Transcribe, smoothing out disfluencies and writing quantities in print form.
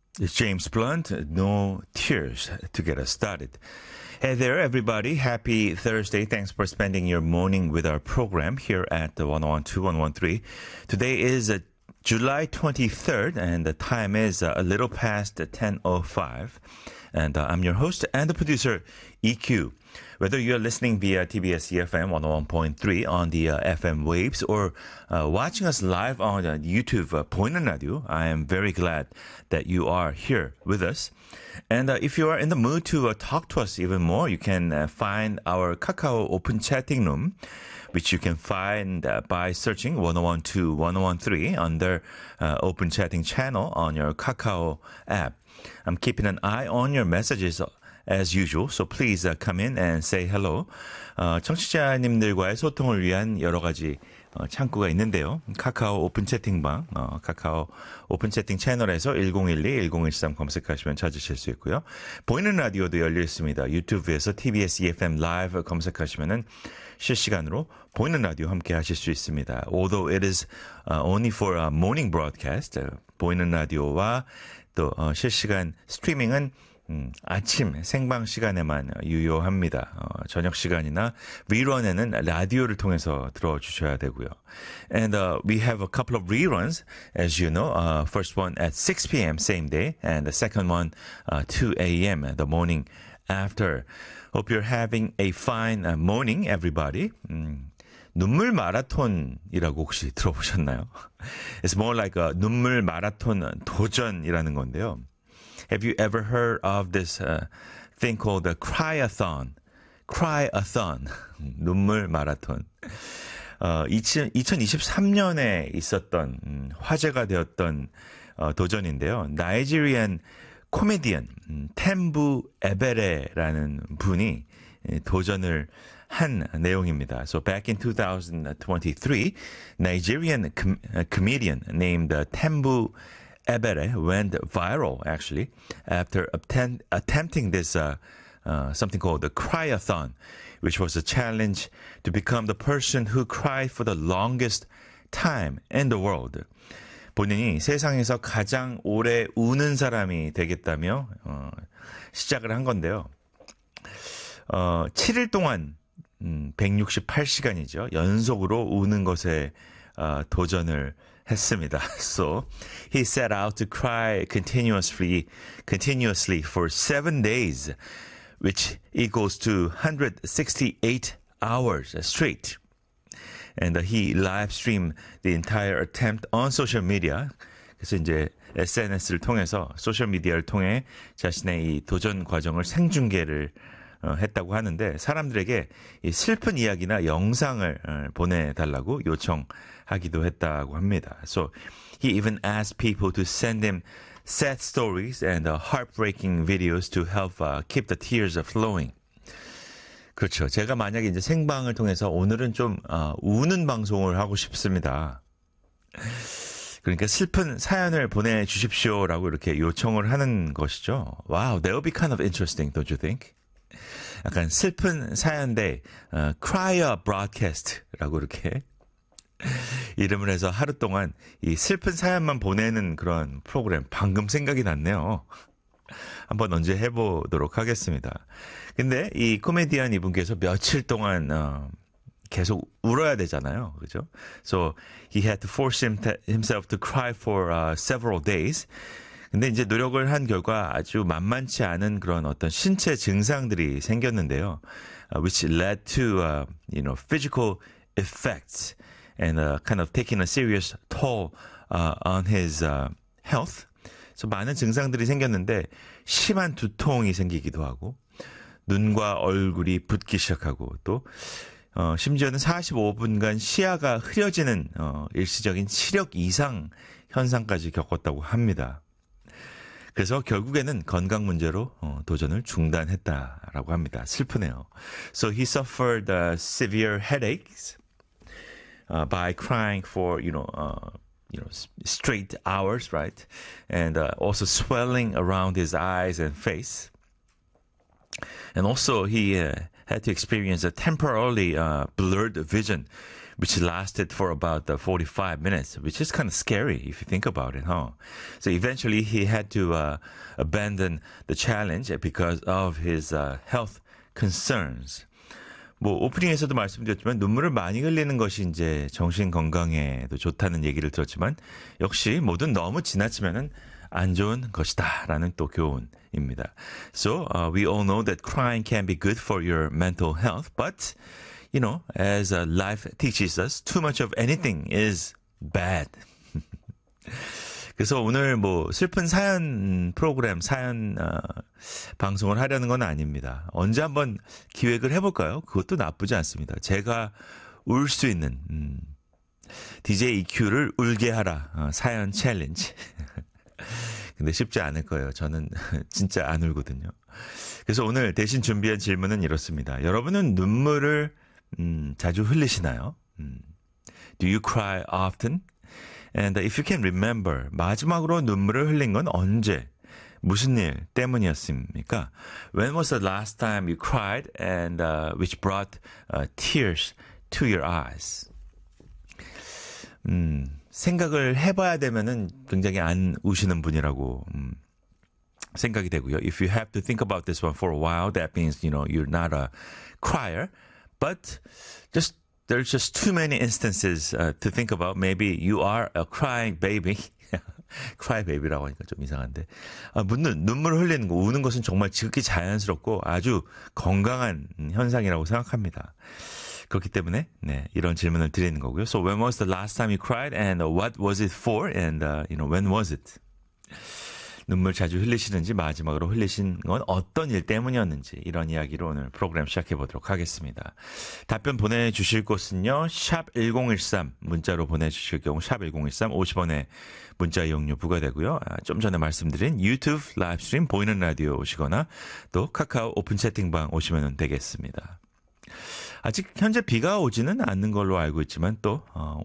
It's James Blunt, No Tears to get us started. Hey there, everybody. Happy Thursday. Thanks for spending your morning with our program here at the 1012 113. Today is July 23rd, and the time is a little past 10:05. And I'm your host and the producer, EQ. Whether you're listening via TBS EFM 101.3 on the FM waves or watching us live on YouTube, 보이는 라디오, I am very glad that you are here with us. And if you are in the mood to talk to us even more, you can find our Kakao open chatting room, which you can find by searching 1012 1013 under open chatting channel on your Kakao app. I'm keeping an eye on your messages as usual, so please come in and say hello. 청취자님들과의 소통을 위한 여러 가지 창구가 있는데요. 카카오 오픈 채팅방, 카카오 오픈 채팅 채널에서 1012-1013 검색하시면 찾으실 수 있고요. 보이는 라디오도 열려 있습니다. 유튜브에서 TBS EFM 라이브 검색하시면은 실시간으로 보이는 라디오 함께 하실 수 있습니다. Although it is only for a morning broadcast, 보이는 라디오와 또 실시간 스트리밍은 아침 생방 시간에만 유효합니다. 저녁 시간이나 리런에는 라디오를 통해서 들어주셔야 되고요. And we have a couple of reruns, as you know. First one at 6 p.m. same day, and the second one 2 a.m. the morning after. Hope you're having a fine morning, everybody. 눈물 마라톤이라고 혹시 들어보셨나요? It's more like a 눈물 마라톤 도전이라는 건데요. Have you ever heard of this thing called the cryathon? Cryathon. 눈물 마라톤. 2023년에 있었던 화제가 되었던 도전인데요. 나이지리안 코미디언 템부 에베레라는 분이 도전을 한 내용입니다. So back in 2023, Nigerian comedian named Tembu Ebere went viral, actually, after attempting this something called the cryathon, which was a challenge to become the person who cried for the longest time in the world. 본인이 세상에서 가장 오래 우는 사람이 되겠다며 시작을 한 건데요. 7일 동안 168시간이죠. 연속으로 우는 것에 도전을 했습니다. So he set out to cry continuously for 7 days, which equals to 168 hours straight. And he live streamed the entire attempt on social media. 그래서 이제 SNS를 통해서 소셜 미디어를 통해 자신의 이 도전 과정을 생중계를 했다고 하는데 사람들에게 이 슬픈 이야기나 영상을 보내달라고 요청하기도 했다고 합니다. So he even asked people to send him sad stories and heartbreaking videos to help keep the tears flowing. 그렇죠. 제가 만약에 이제 생방을 통해서 오늘은 좀 우는 방송을 하고 싶습니다. 그러니까 슬픈 사연을 보내주십시오라고 이렇게 요청을 하는 것이죠. Wow, that would be kind of interesting, don't you think? 약간 슬픈 사연대 Cryer Broadcast라고 이렇게 이름을 해서 하루 동안 이 슬픈 사연만 보내는 그런 프로그램 방금 생각이 났네요. 한번 언제 해보도록 하겠습니다. 근데 이 코미디언 이분께서 며칠 동안 계속 울어야 되잖아요. 그죠? So he had to force himself to cry for several days. 근데 이제 노력을 한 결과 아주 만만치 않은 그런 어떤 신체 증상들이 생겼는데요. Which led to, physical effects and kind of taking a serious toll on his health. 그래서 많은 증상들이 생겼는데 심한 두통이 생기기도 하고 눈과 얼굴이 붓기 시작하고 또 심지어는 45분간 시야가 흐려지는 일시적인 시력 이상 현상까지 겪었다고 합니다. 그래서 결국에는 건강 문제로 도전을 중단했다라고 합니다. 슬프네요. So he suffered severe headaches by crying for straight hours, right? And also swelling around his eyes and face. And also he had to experience a temporarily blurred vision, which lasted for about 45 minutes, which is kind of scary if you think about it, huh? So eventually he had to abandon the challenge because of his health concerns. 뭐 오프닝에서도 말씀드렸지만 눈물을 많이 흘리는 것이 이제 정신 건강에도 좋다는 얘기를 들었지만 역시 뭐든 너무 지나치면은 안 좋은 것이다라는 또 교훈입니다. So we all know that crying can be good for your mental health, but you know, as life teaches us, too much of anything is bad. 그래서 오늘 뭐 슬픈 사연 프로그램, 사연 방송을 하려는 건 아닙니다. 언제 한번 기획을 해볼까요? 그것도 나쁘지 않습니다. 제가 울 수 있는 DJ EQ를 울게 하라 사연 챌린지. 근데 쉽지 않을 거예요. 저는 진짜 안 울거든요. 그래서 오늘 대신 준비한 질문은 이렇습니다. 여러분은 눈물을 자주 흘리시나요? Do you cry often? And if you can remember, 마지막으로 눈물을 흘린 건 언제? 무슨 일 때문이었습니까? When was the last time you cried and which brought tears to your eyes? 생각을 해봐야 되면은 굉장히 안 우시는 분이라고 생각이 되고요. If you have to think about this one for a while, that means, you know, you're not a crier. But there's just too many instances to think about. Maybe you are a crying baby. cry baby라고 하니까 좀 이상한데. 눈물 흘리는 거, 우는 것은 정말 지극히 자연스럽고 아주 건강한 현상이라고 생각합니다. 그렇기 때문에 네, 이런 질문을 드리는 거고요. So when was the last time you cried and what was it for and you know, when was it? 눈물 자주 흘리시는지 마지막으로 흘리신 건 어떤 일 때문이었는지 이런 이야기로 오늘 프로그램 시작해 보도록 하겠습니다. 답변 보내주실 곳은요. 샵 1013 문자로 보내주실 경우 샵 1013 50원의 문자 이용료 부과되고요. 좀 전에 말씀드린 유튜브 라이브 스트림 보이는 라디오 오시거나 또 카카오 오픈 채팅방 오시면 되겠습니다. 아직 현재 비가 오지는 않는 걸로 알고 있지만 또